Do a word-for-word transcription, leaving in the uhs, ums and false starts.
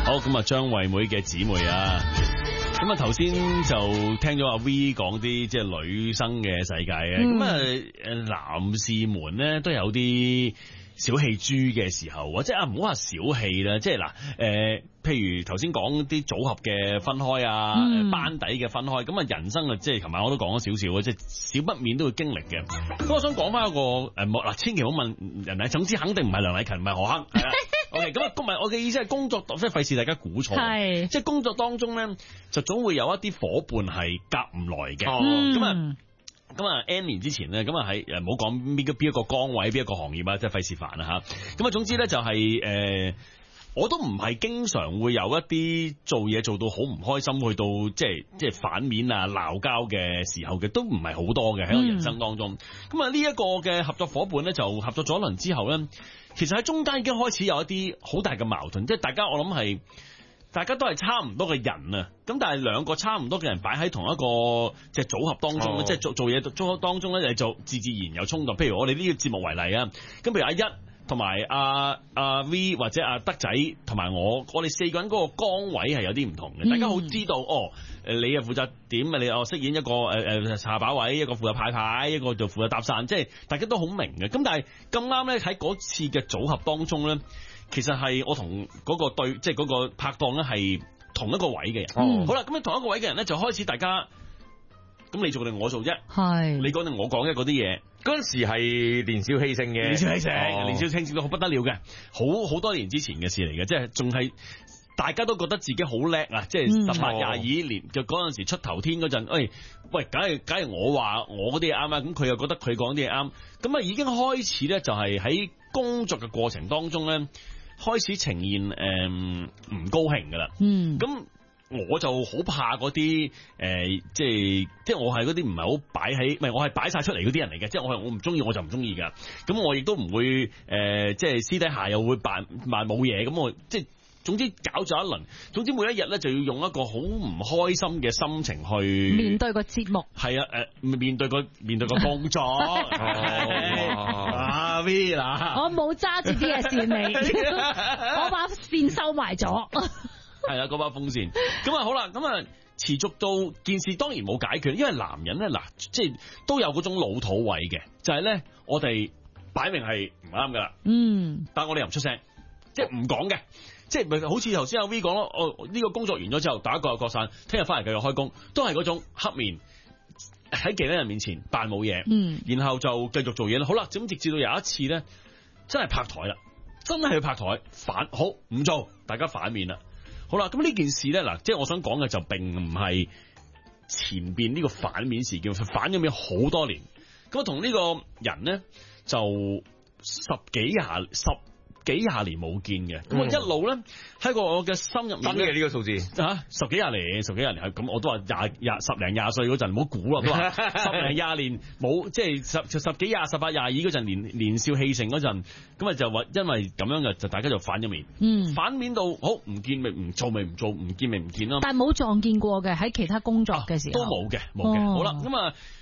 好，咁啊張惠妹嘅姊妹啊，咁啊頭先就聽咗阿 V 講啲即係女生嘅世界嘅，咁啊誒男士們咧都有啲小氣豬嘅時候，或者啊唔好話小氣啦，即係嗱誒，譬如頭先講啲組合嘅分開啊，嗯、班底嘅分開，咁啊人生啊，即係琴晚我都講咗少少啊，即係少不免都會經歷嘅。咁我想講翻一個誒，嗱、呃，千祈唔好問人哋，總之肯定唔係梁禮勤，唔係何鏗，係啦。OK，咁啊，唔係我嘅意思係工作，即係費事大家估錯，係即係工作當中咧，就總會有一啲伙伴係夾唔來嘅。咁啊、嗯。咁啊 N 年之前咧，咁啊喺誒唔好講邊個邊一個崗位，邊一個行業啊，即係費事煩啦吓。咁啊，總之咧就係、是、誒、呃，我都唔係經常會有一啲做嘢做到好唔開心，去到即係即係反面啊鬧交嘅時候嘅，都唔係好多嘅喺我人生當中。咁啊呢一個嘅合作伙伴咧，就合作咗一輪之後咧，其實喺中間已經開始有一啲好大嘅矛盾，即係大家我諗係。大家都係差唔多嘅人啊，咁但係兩個差唔多嘅人擺喺同一個即係組合當中咧，即係、oh. 做做嘢組合當中咧，就自自然有衝突。譬如我哋呢個節目為例啊，咁譬如阿一同埋阿阿 V 或者阿德仔同埋我，我哋四個人嗰個崗位係有啲唔同嘅。Mm. 大家好知道哦，誒你啊負責點啊，你哦飾演一個誒誒下把位，一個負責派牌，一個就負責搭訕，即係大家都好明嘅。咁但係咁啱咧喺嗰次嘅組合當中咧。其實係我同嗰個對，即係嗰個拍檔咧係同一個位嘅人。嗯、好啦，咁樣同一個位嘅人咧就開始大家，咁你做定我做啫？係是你講定我講嘅嗰啲嘢。嗰陣時係年少氣盛嘅，年少氣盛，哦、年少氣盛到好不得了嘅，好好多年之前嘅事嚟嘅，即係仲係大家都覺得自己好叻啊！即係十八廿二年嘅嗰陣時出頭天嗰陣，誒、哎、喂，梗係梗係我話我嗰啲嘢啱啊，咁佢又覺得佢講啲嘢啱，咁啊已經開始咧就係喺工作嘅過程當中咧。開始呈現誒唔、呃、高興噶啦，嗯，咁我就好怕嗰啲誒，即係即係我係嗰啲唔係好擺喺，唔係我係擺晒出嚟嗰啲人嚟嘅，即係我係我唔中意我就唔中意噶，咁我亦都唔會誒、呃，即係私底下又會扮扮冇嘢，咁我即係總之搞咗一輪，總之每一日咧就要用一個好唔開心嘅心情去面對個節目，係啊，誒、呃，面對個面對個工作。阿 V 嗱，我冇揸住啲嘢線你，我把線收埋咗。係啊，嗰把風扇。咁啊好啦，咁啊持續到件事當然冇解決，因為男人咧嗱，即係都有嗰種老土位嘅，就係、是、咧我哋擺明係唔啱噶啦，嗯，但係我哋又唔出聲，即係唔講嘅。即係咪好似頭先阿 V 講咯？哦，呢個工作完咗之後，大家各有各散，聽日翻嚟繼續開工，都係嗰種黑面喺其他人面前扮冇嘢，嗯，然後就繼續做嘢啦。好啦，咁直至到有一次咧，真係拍台啦，真係去拍台反，好唔做，大家反面啦。好啦，咁呢件事咧嗱，即係我想講嘅就並唔係前邊呢個反面事件，反咗面好多年。咁我同呢個人咧就十幾廿十。幾廿年冇見嘅，咁我一路咧喺個我嘅心入面真嘅呢個數字啊，十幾廿年，十幾廿年係咁，我都話廿廿十零廿歲嗰陣唔好估啦，都話十零廿年冇，即係十十幾廿十八廿二嗰陣年年少氣盛嗰陣，咁啊就話因為咁樣嘅就大家就反咗面，嗯，反面到好唔見咪唔做咪唔做，唔見咪唔見咯。但係冇撞見過嘅喺其他工作嘅時候、啊、都冇嘅冇嘅，哦、好啦咁啊。